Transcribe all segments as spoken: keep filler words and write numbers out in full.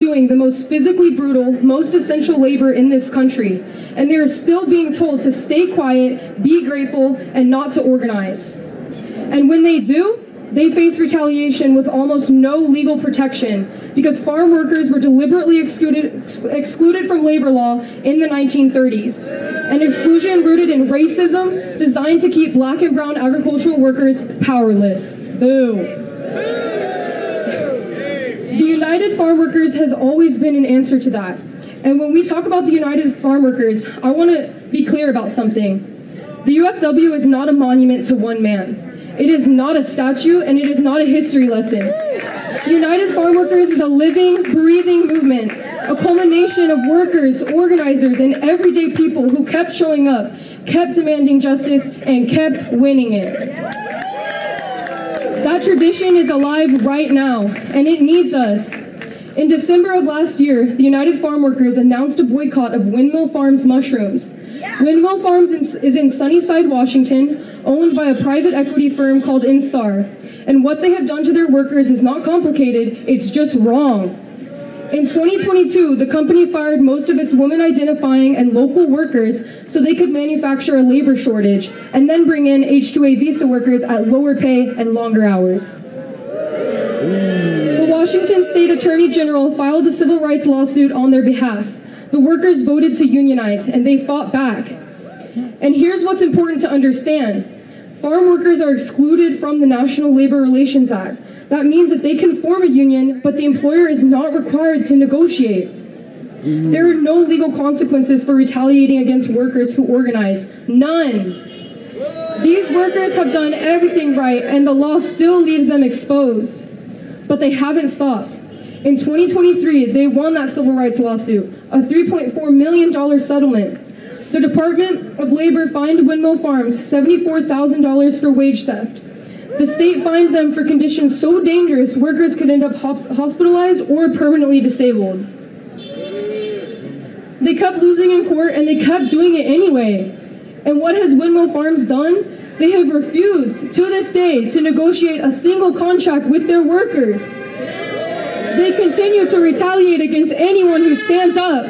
doing the most physically brutal, most essential labor in this country, and they are still being told to stay quiet, be grateful, and not to organize. And when they do, they face retaliation with almost no legal protection because farm workers were deliberately excluded, excluded from labor law in the nineteen thirties. An exclusion rooted in racism designed to keep black and brown agricultural workers powerless. Boo. The United Farm Workers has always been an answer to that. And when we talk about the United Farm Workers, I want to be clear about something. The U F W is not a monument to one man. It is not a statue, and it is not a history lesson. The United Farm Workers is a living, breathing movement, a culmination of workers, organizers, and everyday people who kept showing up, kept demanding justice, and kept winning it. That tradition is alive right now, and it needs us. In December of last year, the United Farm Workers announced a boycott of Windmill Farms mushrooms. Windmill Farms is in Sunnyside, Washington, owned by a private equity firm called Instar. And what they have done to their workers is not complicated, it's just wrong. In twenty twenty-two, the company fired most of its women-identifying and local workers so they could manufacture a labor shortage, and then bring in H two A visa workers at lower pay and longer hours. The Washington State Attorney General filed a civil rights lawsuit on their behalf. The workers voted to unionize, and they fought back. And here's what's important to understand. Farm workers are excluded from the National Labor Relations Act. That means that they can form a union, but the employer is not required to negotiate. There are no legal consequences for retaliating against workers who organize. None. These workers have done everything right, and the law still leaves them exposed. But they haven't stopped. In twenty twenty-three, they won that civil rights lawsuit, a three point four million dollars settlement. The Department of Labor fined Windmill Farms seventy-four thousand dollars for wage theft. The state fined them for conditions so dangerous workers could end up hospitalized or permanently disabled. They kept losing in court, and they kept doing it anyway. And what has Windmill Farms done? They have refused, to this day, to negotiate a single contract with their workers. They continue to retaliate against anyone who stands up.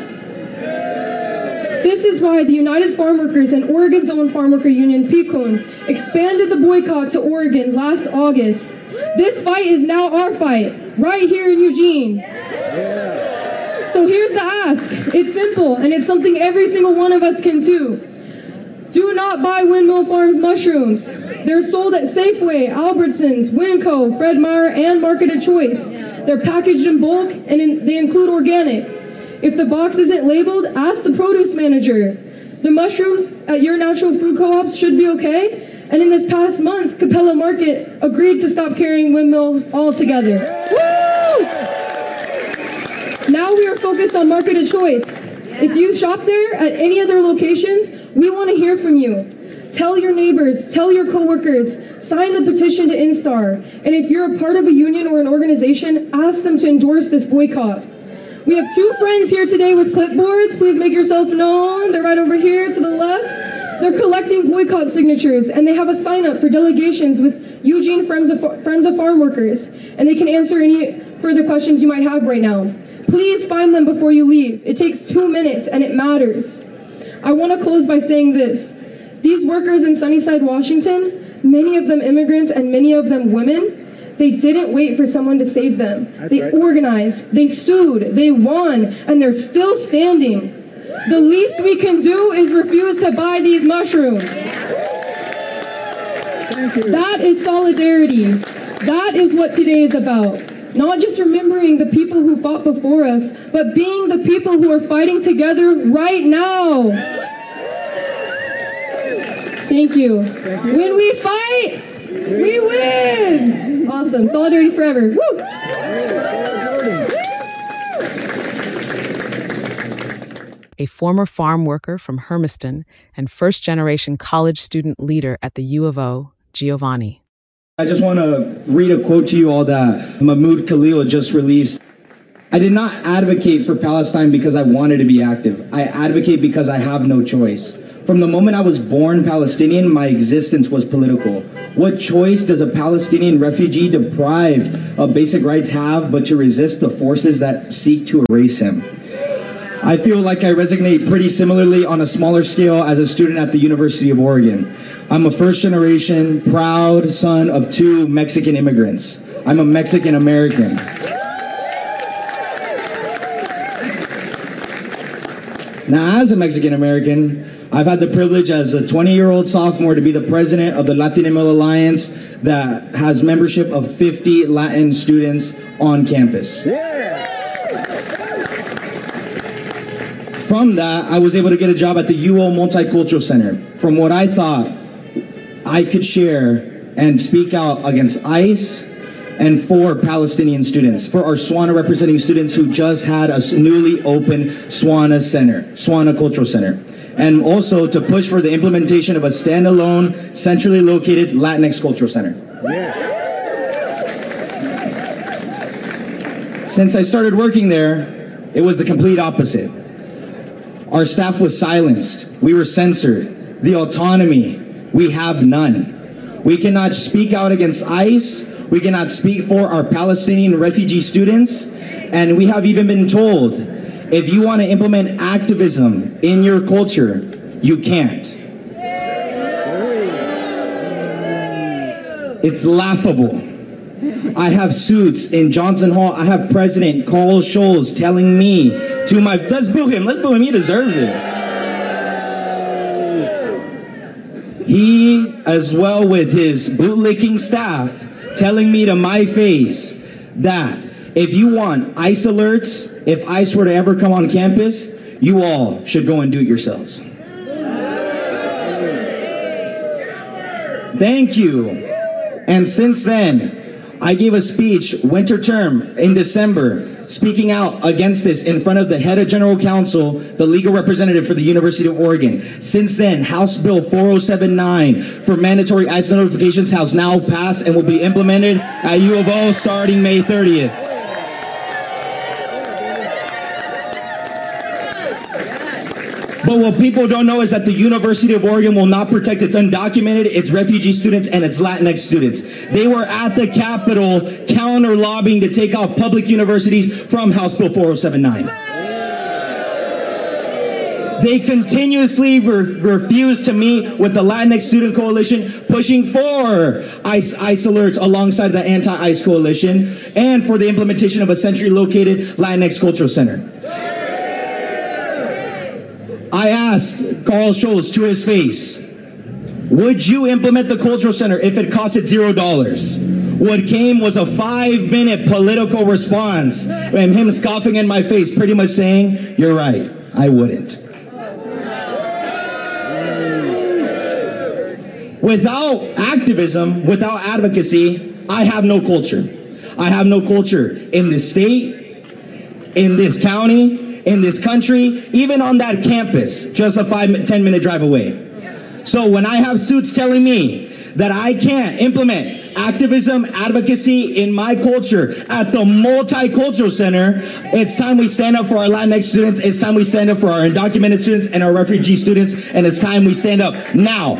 This is why the United Farm Workers and Oregon's own farm worker union, P C O N, expanded the boycott to Oregon last August. This fight is now our fight, right here in Eugene. So here's the ask. It's simple, and it's something every single one of us can do. Do not buy Windmill Farms mushrooms. They're sold at Safeway, Albertsons, Winco, Fred Meyer, and Marketed Choice. They're packaged in bulk, and in, they include organic. If the box isn't labeled, ask the produce manager. The mushrooms at your natural food co-ops should be okay. And in this past month, Capella Market agreed to stop carrying Windmill altogether. Woo! Now we are focused on Marketed Choice. If you shop there at any other locations, we want to hear from you. Tell your neighbors, tell your coworkers, sign the petition to Instar. And if you're a part of a union or an organization, ask them to endorse this boycott. We have two friends here today with clipboards. Please make yourself known. They're right over here to the left. They're collecting boycott signatures, and they have a sign up for delegations with Eugene Friends of, Friends of Farm Workers, and they can answer any further questions you might have right now. Please find them before you leave. It takes two minutes, and it matters. I want to close by saying this. These workers in Sunnyside, Washington, many of them immigrants and many of them women, they didn't wait for someone to save them. That's they right. organized, they sued, they won, and they're still standing. The least we can do is refuse to buy these mushrooms. Thank you. That is solidarity. That is what today is about. Not just remembering the people who fought before us, but being the people who are fighting together right now. Thank you. Thank you. When we fight, we win. Awesome. Solidarity forever. Woo! A former farm worker from Hermiston and first-generation college student leader at the U of O, Giovanni. I just want to read a quote to you all that Mahmoud Khalil just released. I did not advocate for Palestine because I wanted to be active. I advocate because I have no choice. From the moment I was born Palestinian, my existence was political. What choice does a Palestinian refugee deprived of basic rights have but to resist the forces that seek to erase him? I feel like I resonate pretty similarly on a smaller scale as a student at the University of Oregon. I'm a first generation, proud son of two Mexican immigrants. I'm a Mexican American. Now, as a Mexican American, I've had the privilege as a twenty-year-old sophomore to be the president of the Latin Email Alliance that has membership of fifty Latin students on campus. Yeah. From that, I was able to get a job at the U O Multicultural Center. From what I thought I could share and speak out against ICE and for Palestinian students, for our SWANA representing students who just had a newly opened SWANA Center, SWANA Cultural Center. And also to push for the implementation of a standalone, centrally located Latinx Cultural Center. Yeah. Since I started working there, it was the complete opposite. Our staff was silenced. We were censored. The autonomy, we have none. We cannot speak out against ICE. We cannot speak for our Palestinian refugee students. And we have even been told, if you want to implement activism in your culture, you can't. It's laughable. I have suits in Johnson Hall. I have President Carl Schulz telling me to my, let's boo him, let's boo him, he deserves it. He, as well with his bootlicking staff, telling me to my face that if you want ICE alerts, if ICE were to ever come on campus, you all should go and do it yourselves. Thank you. And since then, I gave a speech, winter term, in December, speaking out against this in front of the head of General Counsel, the legal representative for the University of Oregon. Since then, House Bill four oh seven nine for mandatory ICE notifications has now passed and will be implemented at U of O starting May thirtieth. But what people don't know is that the University of Oregon will not protect its undocumented, its refugee students, and its Latinx students. They were at the Capitol counter lobbying to take out public universities from House Bill four oh seven nine. They continuously re refuse to meet with the Latinx Student Coalition, pushing for ICE, ICE alerts alongside the anti-ICE coalition, and for the implementation of a centrally located Latinx Cultural Center. I asked Carl Schulz to his face, would you implement the Cultural Center if it costed zero dollars? What came was a five minute political response and him scoffing in my face, pretty much saying, you're right, I wouldn't. Without activism, without advocacy, I have no culture. I have no culture in this state, in this county, in this country, even on that campus, just a five, ten minute drive away. So when I have suits telling me that I can't implement activism, advocacy in my culture at the Multicultural Center, it's time we stand up for our Latinx students, it's time we stand up for our undocumented students and our refugee students, and it's time we stand up now.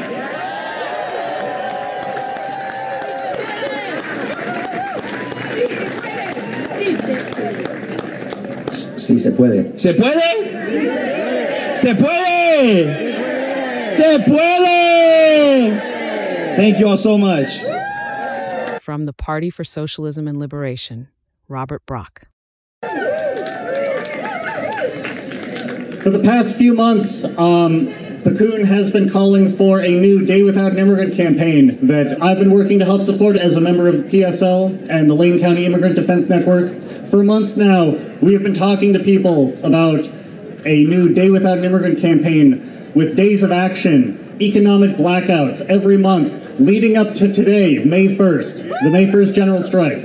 Sí, se puede. ¿Se puede? ¡Se puede! ¡Se puede! Thank you all so much. From the Party for Socialism and Liberation, Robert Brock. For the past few months, um, PCUN has been calling for a new Day Without an Immigrant campaign that I've been working to help support as a member of P S L and the Lane County Immigrant Defense Network. For months now, we have been talking to people about a new Day Without an Immigrant campaign with days of action, economic blackouts every month, leading up to today, May first, the May first general strike.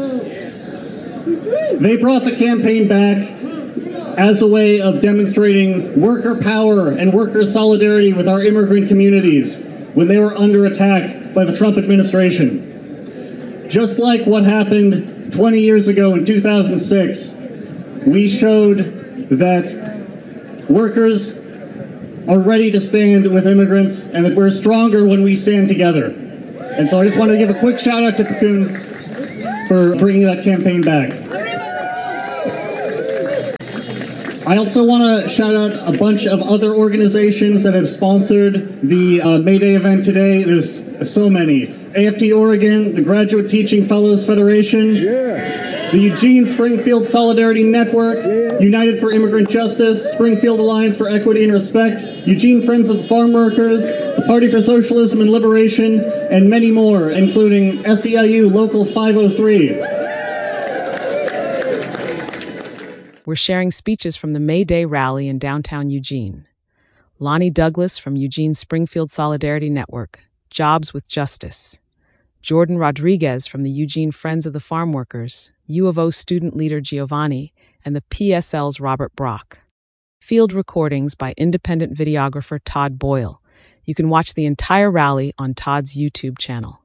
They brought the campaign back as a way of demonstrating worker power and worker solidarity with our immigrant communities when they were under attack by the Trump administration. Just like what happened twenty years ago in two thousand six, we showed that workers are ready to stand with immigrants and that we're stronger when we stand together. And so I just wanted to give a quick shout out to Piccoon for bringing that campaign back. I also want to shout out a bunch of other organizations that have sponsored the uh, May Day event today. There's so many. A F T Oregon, the Graduate Teaching Fellows Federation, yeah. the Eugene Springfield Solidarity Network, yeah. United for Immigrant Justice, Springfield Alliance for Equity and Respect, Eugene Friends of Farm Workers, the Party for Socialism and Liberation, and many more, including S E I U Local five oh three. We're sharing speeches from the May Day rally in downtown Eugene. Lonnie Douglas from Eugene Springfield Solidarity Network, Jobs with Justice. Jordan Rodriguez from the Eugene Friends of the Farm Workers, U of O student leader Giovanni, and the P S L's Robert Brock. Field recordings by independent videographer Todd Boyle. You can watch the entire rally on Todd's YouTube channel.